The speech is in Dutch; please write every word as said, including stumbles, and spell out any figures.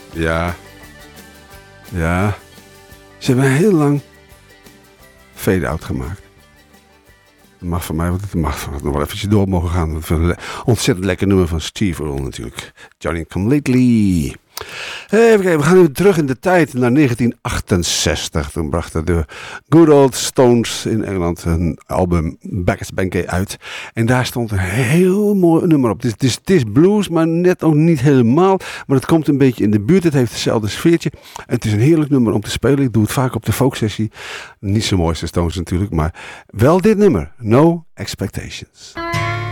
Ja. Ja. Ze hebben heel lang fade-out gemaakt. Dat mag van mij, want het mag nog wel eventjes door mogen gaan. Een ontzettend lekker nummer van Steve Earle natuurlijk. Johnny Come Lately. Even kijken, we gaan nu terug in de tijd naar negentien achtenzestig. Toen brachten de Good Old Stones in Engeland een album Back as Bankay uit. En daar stond een heel mooi nummer op. Het is, het, is, het is blues, maar net ook niet helemaal. Maar het komt een beetje in de buurt. Het heeft hetzelfde sfeertje. En het is een heerlijk nummer om te spelen. Ik doe het vaak op de folksessie. Niet zo mooiste Stones natuurlijk, maar wel dit nummer. No Expectations.